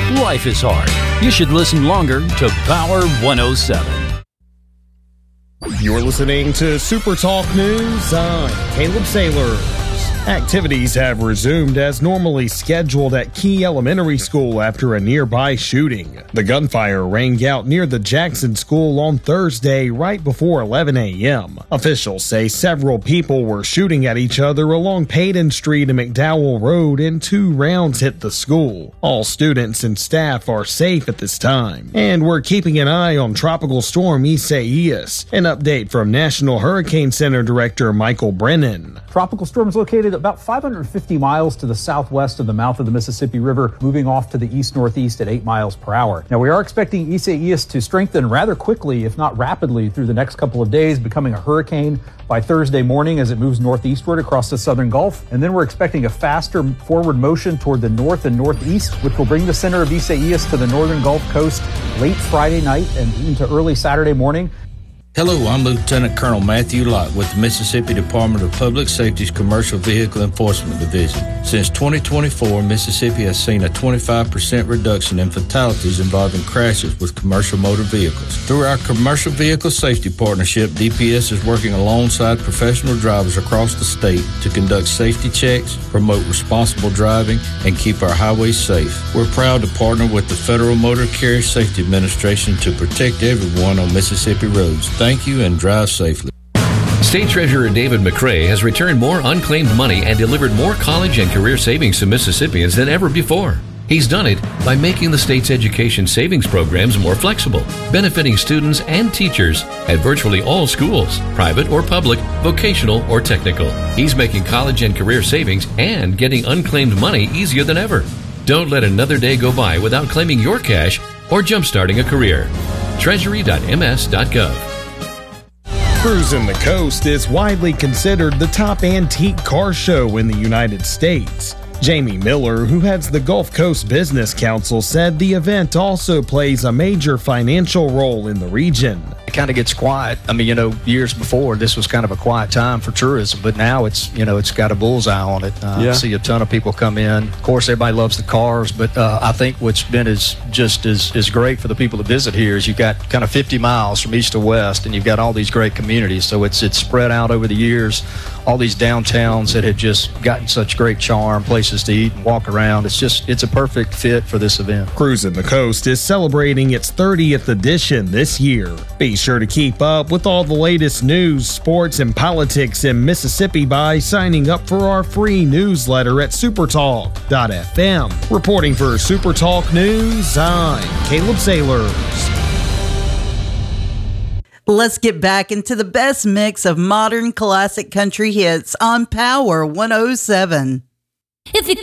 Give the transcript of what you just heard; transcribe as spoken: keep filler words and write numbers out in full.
Life is hard. You should listen longer to Power one oh seven. You're listening to Super Talk News. I'm Caleb Sailors. Activities have resumed as normally scheduled at Key Elementary School after a nearby shooting. The gunfire rang out near the Jackson School on Thursday right before eleven a.m. Officials say several people were shooting at each other along Payton Street and McDowell Road, and two rounds hit the school. All students and staff are safe at this time. And we're keeping an eye on Tropical Storm Isaias. An update from National Hurricane Center Director Michael Brennan. Tropical storm is located about five hundred fifty miles to the southwest of the mouth of the Mississippi River, moving off to the east-northeast at eight miles per hour. Now, we are expecting Isaias to strengthen rather quickly, if not rapidly, through the next couple of days, becoming a hurricane by Thursday morning as it moves northeastward across the southern Gulf. And then we're expecting a faster forward motion toward the north and northeast, which will bring the center of Isaias to the northern Gulf Coast late Friday night and into early Saturday morning. Hello, I'm Lieutenant Colonel Matthew Lott with the Mississippi Department of Public Safety's Commercial Vehicle Enforcement Division. Since twenty twenty-four, Mississippi has seen a twenty-five percent reduction in fatalities involving crashes with commercial motor vehicles. Through our Commercial Vehicle Safety Partnership, D P S is working alongside professional drivers across the state to conduct safety checks, promote responsible driving, and keep our highways safe. We're proud to partner with the Federal Motor Carrier Safety Administration to protect everyone on Mississippi roads. Thank you and drive safely. State Treasurer David McRae has returned more unclaimed money and delivered more college and career savings to Mississippians than ever before. He's done it by making the state's education savings programs more flexible, benefiting students and teachers at virtually all schools, private or public, vocational or technical. He's making college and career savings and getting unclaimed money easier than ever. Don't let another day go by without claiming your cash or jumpstarting a career. treasury dot m s dot gov. Cruising the Coast is widely considered the top antique car show in the United States. Jamie Miller, who heads the Gulf Coast Business Council, said the event also plays a major financial role in the region. It kind of gets quiet. I mean, you know, years before, this was kind of a quiet time for tourism, but now it's, you know, it's got a bullseye on it. Uh, yeah. I see a ton of people come in. Of course, everybody loves the cars, but uh, I think what's been is just as, as great for the people to visit here is you've got kind of fifty miles from east to west, and you've got all these great communities. So it's it's spread out over the years. All these downtowns that had just gotten such great charm, places to eat and walk around. It's just, it's a perfect fit for this event. Cruising the Coast is celebrating its thirtieth edition this year. Be sure to keep up with all the latest news, sports, and politics in Mississippi by signing up for our free newsletter at supertalk dot f m. Reporting for Supertalk News, I'm Caleb Sailors. Let's get back into the best mix of modern classic country hits on Power one oh seven. If you